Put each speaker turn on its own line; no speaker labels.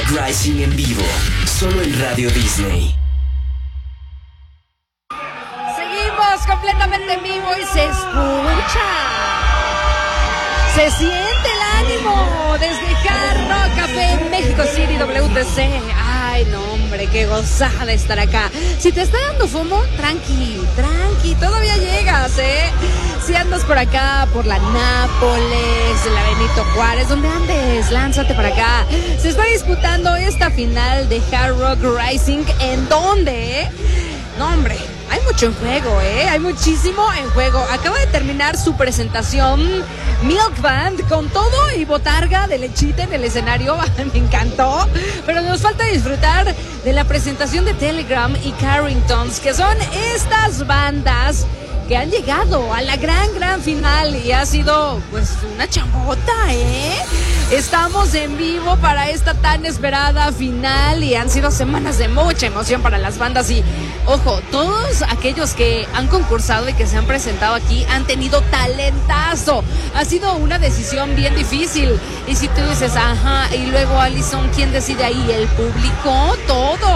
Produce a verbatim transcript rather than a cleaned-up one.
Rising en vivo, solo en Radio Disney.
Seguimos completamente en vivo y se escucha. Se siente el ánimo desde Hard Rock Café en México City, W T C. Ay, no, hombre, qué gozada de estar acá. Si te está dando FOMO, tranqui, tranqui, todavía llegas, ¿eh? Si andas por acá, por la Nápoles, la Benito Juárez, donde andes, lánzate para acá. Se está disputando esta final de Hard Rock Rising. ¿En dónde, eh? No, hombre, hay mucho en juego, ¿eh? Hay muchísimo en juego. Acaba de terminar su presentación Milk Band con todo y botarga de lechita en el escenario. Me encantó. Pero nos falta disfrutar de la presentación de Telegram y Carringtons, que son estas bandas que han llegado a la gran, gran final y ha sido, pues, una chambota, ¿eh? Estamos en vivo para esta tan esperada final y han sido semanas de mucha emoción para las bandas y, ojo, todos aquellos que han concursado y que se han presentado aquí han tenido talentazo. Ha sido una decisión bien difícil y si tú dices, ajá, y luego Alison, ¿quién decide ahí? ¿El público? Todo.